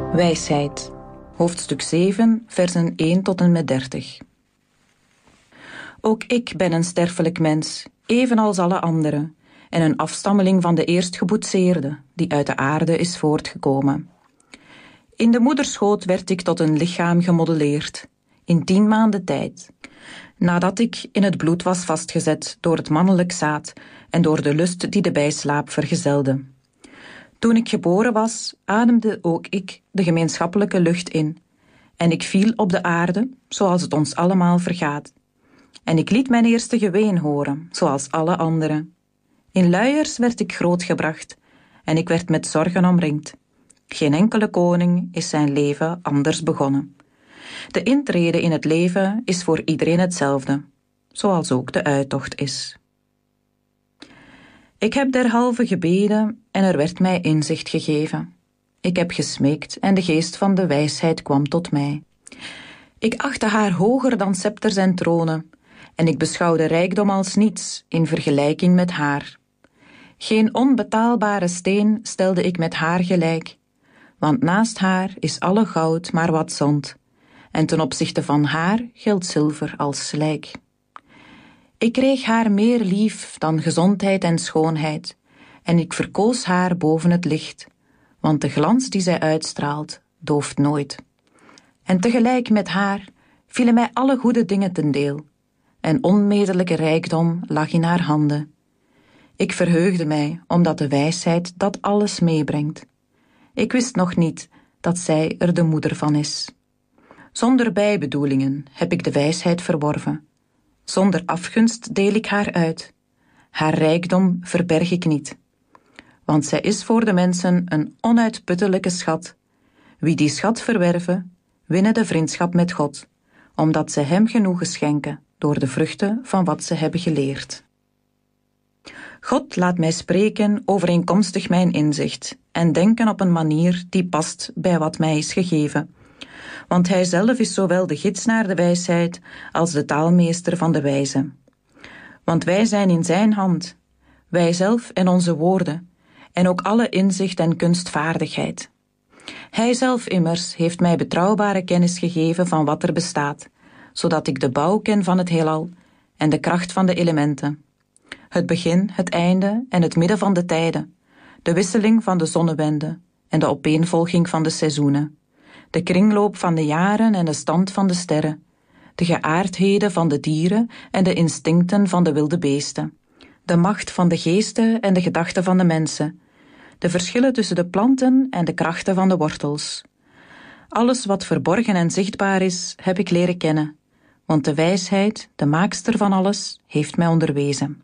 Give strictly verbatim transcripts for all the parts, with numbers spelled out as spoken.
Wijsheid, hoofdstuk zeven, versen één tot en met dertig. Ook ik ben een sterfelijk mens, evenals alle anderen, en een afstammeling van de eerstgeboetseerde, die uit de aarde is voortgekomen. In de moederschoot werd ik tot een lichaam gemodelleerd, in tien maanden tijd, nadat ik in het bloed was vastgezet door het mannelijk zaad en door de lust die de bijslaap vergezelde. Toen ik geboren was, ademde ook ik de gemeenschappelijke lucht in, en ik viel op de aarde, zoals het ons allemaal vergaat. En ik liet mijn eerste geween horen, zoals alle anderen. In luiers werd ik grootgebracht, en ik werd met zorgen omringd. Geen enkele koning is zijn leven anders begonnen. De intrede in het leven is voor iedereen hetzelfde, zoals ook de uittocht is. Ik heb derhalve gebeden en er werd mij inzicht gegeven. Ik heb gesmeekt en de geest van de wijsheid kwam tot mij. Ik achtte haar hoger dan scepters en tronen en ik beschouwde rijkdom als niets in vergelijking met haar. Geen onbetaalbare steen stelde ik met haar gelijk, want naast haar is alle goud maar wat zand en ten opzichte van haar geldt zilver als slijk. Ik kreeg haar meer lief dan gezondheid en schoonheid, en ik verkoos haar boven het licht, want de glans die zij uitstraalt, dooft nooit. En tegelijk met haar vielen mij alle goede dingen ten deel, en onmetelijke rijkdom lag in haar handen. Ik verheugde mij, omdat de wijsheid dat alles meebrengt. Ik wist nog niet dat zij er de moeder van is. Zonder bijbedoelingen heb ik de wijsheid verworven. Zonder afgunst deel ik haar uit. Haar rijkdom verberg ik niet. Want zij is voor de mensen een onuitputtelijke schat. Wie die schat verwerven, winnen de vriendschap met God, omdat zij hem genoegen schenken door de vruchten van wat ze hebben geleerd. God laat mij spreken overeenkomstig mijn inzicht en denken op een manier die past bij wat mij is gegeven. Want hij zelf is zowel de gids naar de wijsheid als de taalmeester van de wijze. Want wij zijn in zijn hand, wij zelf en onze woorden, en ook alle inzicht en kunstvaardigheid. Hij zelf immers heeft mij betrouwbare kennis gegeven van wat er bestaat, zodat ik de bouw ken van het heelal en de kracht van de elementen, het begin, het einde en het midden van de tijden, de wisseling van de zonnewenden en de opeenvolging van de seizoenen, de kringloop van de jaren en de stand van de sterren, de geaardheden van de dieren en de instincten van de wilde beesten, de macht van de geesten en de gedachten van de mensen, de verschillen tussen de planten en de krachten van de wortels. Alles wat verborgen en zichtbaar is, heb ik leren kennen, want de wijsheid, de maakster van alles, heeft mij onderwezen.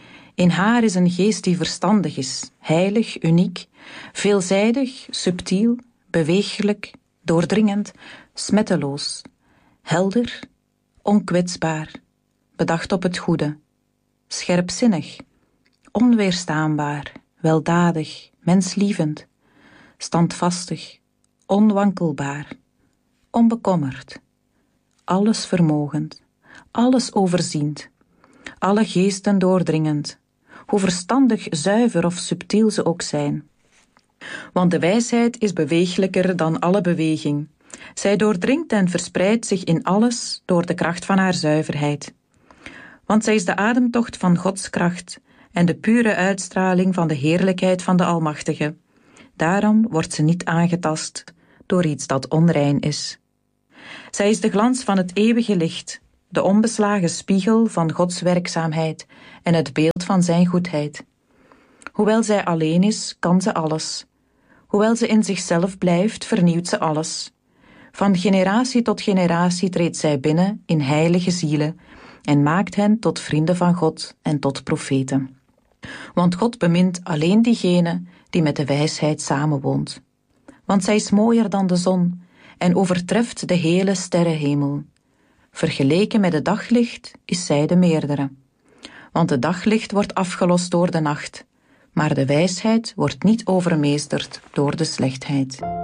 In haar is een geest die verstandig is, heilig, uniek, veelzijdig, subtiel, beweeglijk, doordringend, smetteloos, helder, onkwetsbaar, bedacht op het goede, scherpzinnig, onweerstaanbaar, weldadig, menslievend, standvastig, onwankelbaar, onbekommerd, allesvermogend, alles overziend, alle geesten doordringend, hoe verstandig, zuiver of subtiel ze ook zijn. Want de wijsheid is beweeglijker dan alle beweging. Zij doordringt en verspreidt zich in alles door de kracht van haar zuiverheid. Want zij is de ademtocht van Gods kracht en de pure uitstraling van de heerlijkheid van de Almachtige. Daarom wordt ze niet aangetast door iets dat onrein is. Zij is de glans van het eeuwige licht, de onbeslagen spiegel van Gods werkzaamheid en het beeld van zijn goedheid. Hoewel zij alleen is, kan ze alles. Hoewel ze in zichzelf blijft, vernieuwt ze alles. Van generatie tot generatie treedt zij binnen in heilige zielen en maakt hen tot vrienden van God en tot profeten. Want God bemint alleen diegene die met de wijsheid samenwoont. Want zij is mooier dan de zon en overtreft de hele sterrenhemel. Vergeleken met het daglicht is zij de meerdere. Want het daglicht wordt afgelost door de nacht, maar de wijsheid wordt niet overmeesterd door de slechtheid.